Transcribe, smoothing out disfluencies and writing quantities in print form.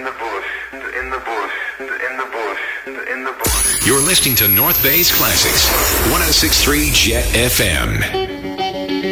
You're listening to North Bay's Classics, 106.3 Jet FM.